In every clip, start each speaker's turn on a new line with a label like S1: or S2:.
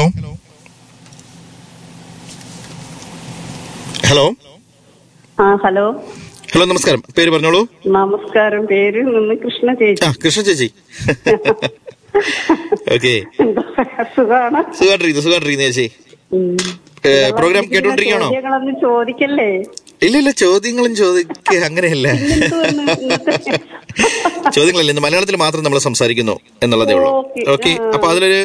S1: Hello.
S2: Hello.
S1: Hello, നമസ്കാരം. പേര് പറഞ്ഞോളൂ.
S2: നമസ്കാരം. പേര് കൃഷ്ണ ചേച്ചി.
S1: കൃഷ്ണ ചേച്ചി. ഓക്കെ. സുഖായിട്ടിരിക്കുന്നു ചേച്ചി. പ്രോഗ്രാം കേട്ടോണ്ടിരിക്കണോ?
S2: ചോദിക്കല്ലേ?
S1: ഇല്ല, ചോദ്യങ്ങളും അങ്ങനെയല്ല. ചോദ്യങ്ങളല്ല, ഇന്ന് മലയാളത്തിൽ മാത്രം നമ്മൾ സംസാരിക്കുന്നു എന്നുള്ളതേ ഉള്ളൂ. ഓക്കെ. അപ്പൊ അതിലൊരു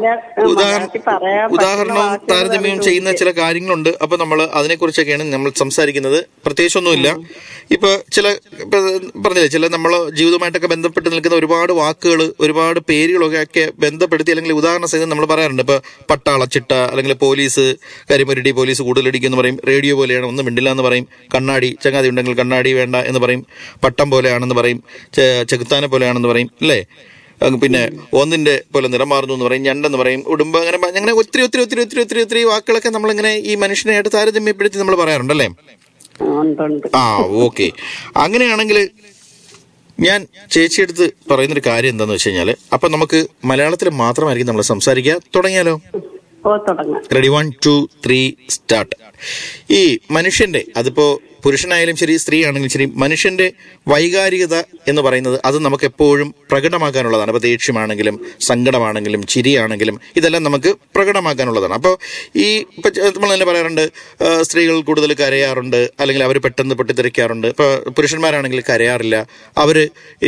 S1: ഉദാഹരണവും താരതമ്യവും ചെയ്യുന്ന ചില കാര്യങ്ങളുണ്ട്. അപ്പൊ നമ്മൾ അതിനെക്കുറിച്ചൊക്കെയാണ് നമ്മൾ സംസാരിക്കുന്നത്. പ്രത്യേകിച്ചൊന്നുമില്ല. ഇപ്പൊ പറഞ്ഞില്ലേ, ചില നമ്മൾ ജീവിതവുമായിട്ടൊക്കെ ബന്ധപ്പെട്ട് നിൽക്കുന്ന ഒരുപാട് വാക്കുകൾ, ഒരുപാട് പേരുകളൊക്കെ ബന്ധപ്പെടുത്തി അല്ലെങ്കിൽ ഉദാഹരണ സഹിതം നമ്മൾ പറയാറുണ്ട്. ഇപ്പൊ പട്ടാളച്ചിട്ട, അല്ലെങ്കിൽ പോലീസ് കരിമരുടി, പോലീസ് കൂടുതലടിക്കും എന്ന് പറയും. റേഡിയോ പോലെയാണ്, ഒന്നും മിണ്ടില്ല എന്ന് പറയും. കണ്ണാടി, ചങ്ങാതി ഉണ്ടെങ്കിൽ കണ്ണാടി വേണ്ട എന്ന് പറയും. പട്ടം പോലെയാണെന്ന് പറയും. ചെകുത്താനെ പോലെയാണെന്ന് പറയും, അല്ലേ? പിന്നെ ഒന്നിന്റെ പോലെ നിറം മാറുന്നു എന്ന് പറയും. ഞണ്ടെന്ന് പറയും. ഉടുമ്പ്, അങ്ങനെ ഒത്തിരി ഒത്തിരി ഒത്തിരി ഒത്തിരി ഒത്തിരി ഒത്തിരി വാക്കുകളൊക്കെ നമ്മളിങ്ങനെ ഈ മനുഷ്യനായിട്ട് താരതമ്യപ്പെടുത്തി നമ്മൾ പറയാറുണ്ടല്ലേ? ഓക്കെ. അങ്ങനെയാണെങ്കിൽ ഞാൻ ചേച്ചിയെടുത്ത് പറയുന്നൊരു കാര്യം എന്താന്ന് വെച്ച് കഴിഞ്ഞാല്, അപ്പൊ നമുക്ക് മലയാളത്തിൽ മാത്രമായിരിക്കും നമ്മൾ സംസാരിക്കുക. തുടങ്ങിയാലോ? Ready, 1 2 3 start. ഈ മനുഷ്യന്റെ, അതിപ്പോ പുരുഷനായാലും ശരി, സ്ത്രീ ആണെങ്കിലും ശരി, മനുഷ്യന്റെ വൈകാരികത എന്ന് പറയുന്നത് അത് നമുക്ക് എപ്പോഴും പ്രകടമാക്കാനുള്ളതാണ്. അപ്പോൾ ദേഷ്യമാണെങ്കിലും സങ്കടമാണെങ്കിലും ചിരിയാണെങ്കിലും ഇതെല്ലാം നമുക്ക് പ്രകടമാക്കാനുള്ളതാണ്. അപ്പോൾ നമ്മൾ തന്നെ പറയാറുണ്ട്, സ്ത്രീകൾ കൂടുതൽ കരയാറുണ്ട്, അല്ലെങ്കിൽ അവർ പെട്ടെന്ന് പൊട്ടിത്തെറിക്കാറുണ്ട്. ഇപ്പോൾ പുരുഷന്മാരാണെങ്കിൽ കരയാറില്ല. അവർ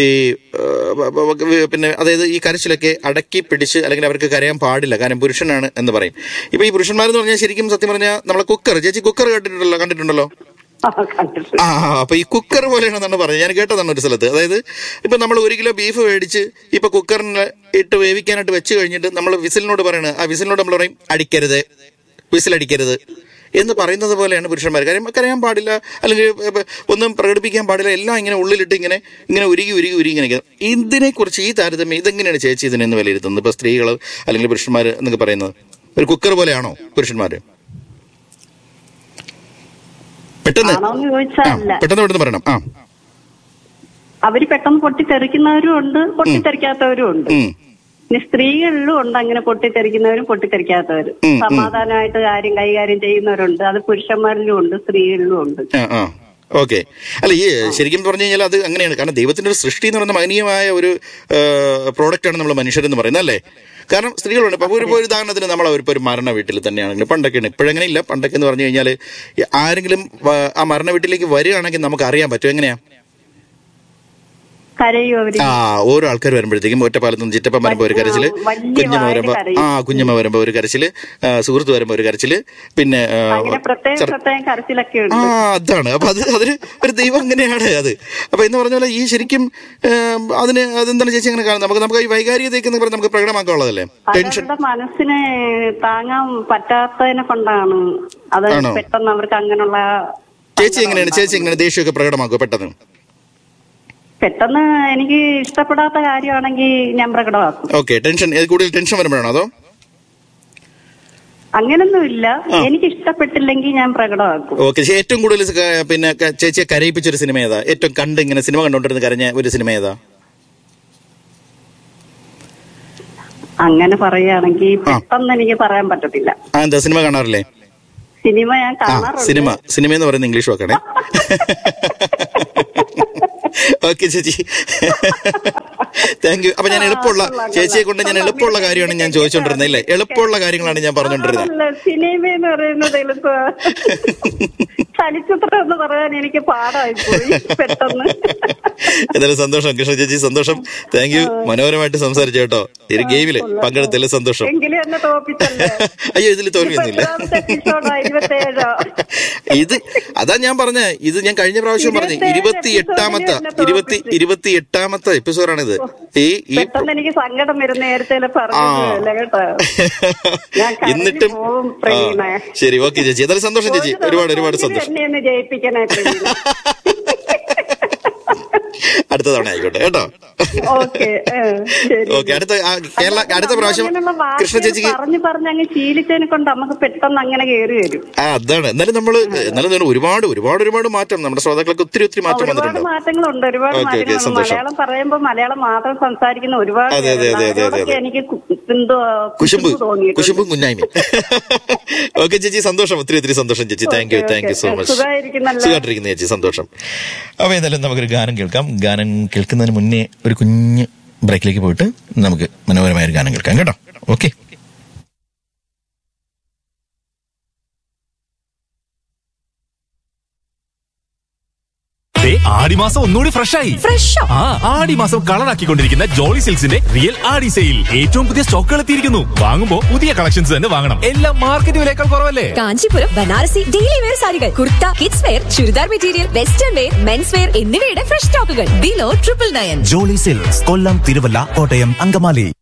S1: പിന്നെ അതായത് ഈ കരച്ചിലൊക്കെ അടക്കി പിടിച്ച്, അല്ലെങ്കിൽ അവർക്ക് കരയാൻ പാടില്ല, കാരണം പുരുഷനാണ് എന്ന് പറയും. ഇപ്പൊ ഈ പുരുഷന്മാരെന്ന് പറഞ്ഞാൽ ശരിക്കും സത്യം പറഞ്ഞാൽ നമ്മളെ കുക്കർ, ചേച്ചി കുക്കർ കണ്ടിട്ടുണ്ടല്ലോ? അപ്പൊ ഈ കുക്കർ പോലെയാണെന്നാണ് പറഞ്ഞത്. ഞാൻ കേട്ടതാണ് ഒരു സ്ഥലത്ത്. അതായത് ഇപ്പൊ നമ്മൾ 1 കിലോ ബീഫ് മേടിച്ച് ഇപ്പൊ കുക്കറിന് ഇട്ട് വേവിക്കാനായിട്ട് വെച്ച് കഴിഞ്ഞിട്ട് നമ്മൾ വിസിലിനോട് പറയണത്, ആ വിസിലിനോട് നമ്മൾ പറയും അടിക്കരുത്, വിസിലടിക്കരുത് എന്ന് പറയുന്നത് പോലെയാണ് പുരുഷന്മാർ. കാര്യം കരയാൻ പാടില്ല, അല്ലെങ്കിൽ ഒന്നും പ്രകടിപ്പിക്കാൻ പാടില്ല, എല്ലാം ഇങ്ങനെ ഉള്ളിലിട്ട് ഇങ്ങനെ ഉരുകി ഇങ്ങനെ. ഇതിനെക്കുറിച്ച് ഈ താരതമ്യം ഇതെങ്ങനെയാണ് ചേച്ചി ഇതിനെന്ന് വിലയിരുത്തുന്നത്? ഇപ്പൊ സ്ത്രീകൾ അല്ലെങ്കിൽ പുരുഷന്മാർ എന്നൊക്കെ പറയുന്നത് ഒരു കുക്കർ പോലെയാണോ പുരുഷന്മാര്? പെട്ടെന്ന് പറയണം.
S2: അവര് പെട്ടെന്ന് പൊട്ടിത്തെറിക്കുന്നവരും ഉണ്ട്, പൊട്ടിത്തെറിക്കാത്തവരും ഉണ്ട്. സ്ത്രീകളിലും ഉണ്ട് അങ്ങനെ പൊട്ടിത്തെറിക്കുന്നവരും പൊട്ടിത്തെറിക്കാത്തവരും. സമാധാനമായിട്ട് കാര്യം കൈകാര്യം ചെയ്യുന്നവരുണ്ട്. അത് പുരുഷന്മാരിലും ഉണ്ട്, സ്ത്രീകളിലും ഉണ്ട്.
S1: ഓക്കെ. അല്ല, ഈ ശരിക്കും പറഞ്ഞു കഴിഞ്ഞാൽ അത് അങ്ങനെയാണ്. കാരണം ദൈവത്തിന്റെ ഒരു സൃഷ്ടി എന്ന് പറയുന്ന മഹനീയമായ ഒരു പ്രോഡക്റ്റാണ് നമ്മൾ മനുഷ്യരെന്ന് പറയുന്നത്, അല്ലേ? കാരണം സ്ത്രീകളുണ്ട്. ഇപ്പൊ ഒരു ഉദാഹരണത്തിന് നമ്മളിപ്പോൾ ഒരു മരണ വീട്ടിൽ തന്നെയാണെങ്കിൽ, പണ്ടൊക്കെയാണ്, ഇപ്പോഴങ്ങനെ ഇല്ല, പണ്ടൊക്കെ എന്ന് പറഞ്ഞു കഴിഞ്ഞാൽ ആരെങ്കിലും ആ മരണ വീട്ടിലേക്ക് വരികയാണെങ്കിൽ നമുക്ക് അറിയാൻ പറ്റും. എങ്ങനെയാ? ഓരോ ആൾക്കാർ വരുമ്പോഴത്തേക്കും ഒറ്റപ്പാലത്ത് നിന്ന് ചിറ്റപ്പം വരുമ്പോ ഒരു കരച്ചില്, കുഞ്ഞമ്മ വരുമ്പോ ഒരു കരച്ചില്, സുഹൃത്ത് വരുമ്പോ ഒരു കരച്ചില്, പിന്നെ അതാണ്. അപ്പൊ അതൊരു ദൈവം അങ്ങനെയാണ് അത്. അപ്പൊ എന്ന് പറഞ്ഞ പോലെ ഈ ശരിക്കും അതെന്താണ് ചേച്ചി അങ്ങനെ കാണുന്നത്? നമുക്ക് ഈ വൈകാരികതയ്ക്ക് നമുക്ക് പ്രകടമാക്കാനുള്ളതല്ലേ? ടെൻഷൻ
S2: മനസ്സിനെ താങ്ങാൻ പറ്റാത്തതിനെ കൊണ്ടാണ് അത് പെട്ടെന്ന് അവർക്ക് അങ്ങനെയുള്ള.
S1: ചേച്ചി എങ്ങനെയാണ് ദേഷ്യമൊക്കെ പ്രകടമാക്കുക പെട്ടെന്ന്?
S2: പെട്ടെന്ന് എനിക്ക് ഇഷ്ടപ്പെടാത്ത കാര്യമാണെങ്കിൽ ഞാൻ പ്രകടമാക്കും.
S1: ഓക്കെ. കൂടുതൽ ടെൻഷൻ വരുമ്പോഴാണോ അതോ?
S2: അങ്ങനൊന്നുമില്ല, എനിക്ക് ഇഷ്ടപ്പെട്ടില്ലെങ്കിൽ ഞാൻ പ്രകടമാക്കും.
S1: ഓക്കെ. ഏറ്റവും കൂടുതൽ പിന്നെ ചേച്ചിയെ കരയിപ്പിച്ചൊരു സിനിമ ഏതാ? ഏറ്റവും ഇങ്ങനെ സിനിമ കണ്ടോണ്ടിരുന്ന് കരഞ്ഞ ഒരു സിനിമ ഏതാ?
S2: അങ്ങനെ പറയുകയാണെങ്കിൽ പെട്ടെന്ന് എനിക്ക് പറയാൻ പറ്റത്തില്ല.
S1: എന്താ, സിനിമ കാണാറില്ലേ?
S2: സിനിമ ഞാൻ കാണാറുണ്ട്.
S1: സിനിമ എന്ന് പറയുന്നത് ഇംഗ്ലീഷ് വാക്കാണേ. ഓക്കെ ചേച്ചി, താങ്ക് യു. അപ്പൊ ഞാൻ എളുപ്പമുള്ള ചേച്ചിയെ കൊണ്ട് ഞാൻ എളുപ്പമുള്ള കാര്യമാണ് ഞാൻ ചോദിച്ചോണ്ടിരുന്നത്, ഇല്ലേ? എളുപ്പമുള്ള കാര്യങ്ങളാണ് ഞാൻ പറഞ്ഞോണ്ടിരുന്നത്.
S2: സിനിമ എന്ന് പറയുന്നത് എളുപ്പ, ചലച്ചിത്രം എന്ന് പറയാൻ എനിക്ക് പാടായി പോയി പെട്ടെന്ന്.
S1: എന്തായാലും സന്തോഷം കൃഷ്ണ ചേച്ചി, സന്തോഷം. Thank you. മനോഹരമായിട്ട് സംസാരിച്ചു കേട്ടോ. ഒരു ഗെയിമില് പങ്കെടുത്തതിൽ സന്തോഷം. അയ്യോ, ഇതിൽ തോൽവിയൊന്നുമില്ല. അതാ ഞാൻ പറഞ്ഞ, ഇത് ഞാൻ കഴിഞ്ഞ പ്രാവശ്യം പറഞ്ഞു 28ാമത്തെ എപ്പിസോഡാണിത്.
S2: എനിക്ക് സങ്കടം വരും നേരത്തെ
S1: എന്നിട്ടും. ശരി, ഓക്കെ ചേച്ചി. എന്തായാലും സന്തോഷം ചേച്ചി, ഒരുപാട് സന്തോഷം. അടുത്ത തവണ ആയിക്കോട്ടെ കേട്ടോ.
S2: ഓക്കെ ശരി.
S1: ഓക്കെ, അടുത്ത പ്രാവശ്യം കൃഷ്ണ ചേച്ചിക്ക്
S2: പറഞ്ഞ് അങ്ങ് ശീലിച്ചതിനെ കൊണ്ട് നമുക്ക് പെട്ടെന്ന് അങ്ങനെ കയറി വരും.
S1: അതാണ്. എന്നാലും ഒരുപാട് മാറ്റം നമ്മുടെ ശ്രോതാക്കൾക്ക് ഒത്തിരി മാറ്റം വന്നിട്ടുണ്ട്.
S2: മാറ്റങ്ങളുണ്ട്, ഒരുപാട് മാറ്റങ്ങളുണ്ട്. മലയാളം പറയുമ്പോൾ മലയാളം മാത്രം സംസാരിക്കുന്ന ഒരുപാട് എനിക്ക്
S1: കുശുമ്പും കുഞ്ഞായ്മ. ഓക്കെ ചേച്ചി, സന്തോഷം, ഒത്തിരി സന്തോഷം ചേച്ചി. Thank you so much. സുഖമായിട്ടിരിക്കുന്ന ചേച്ചി, സന്തോഷം. അപ്പൊ ഏതായാലും നമുക്കൊരു ഗാനം കേൾക്കാം. ഗാനം കേൾക്കുന്നതിന് മുന്നേ ഒരു കുഞ്ഞ് ബ്രേക്കിലേക്ക് പോയിട്ട് നമുക്ക് മനോഹരമായ ഒരു ഗാനം കേൾക്കാം കേട്ടോ. ഓക്കെ.
S3: ആടിമാസം ഒന്നുകൂടി ഫ്രഷായി. ആടിമാസം കളറാക്കിക്കൊണ്ടിരിക്കുന്ന ജോളി സിൽക്സിന്റെ റിയൽ ആടി സെയിൽ. ഏറ്റവും പുതിയ സ്റ്റോക്കുകൾ എത്തിയിരിക്കുന്നു. വാങ്ങുമ്പോ പുതിയ കളക്ഷൻസ് തന്നെ വാങ്ങണം. എല്ലാം മാർക്കറ്റ് വിലയേക്കാൾ കുറവല്ലേ.
S4: കാഞ്ചീപുരം ബനാറസി ഡെയിലി വെയർ സാരികൾ, kurta, kids wear, churidar material, western wear, men's wear എന്നിവയുടെ ഫ്രഷ് സ്റ്റോക്കുകൾ ബിലോ 999.
S5: ജോളി സിൽക്സ്, കൊല്ലം, തിരുവല്ല, കോട്ടയം, അങ്കമാലി.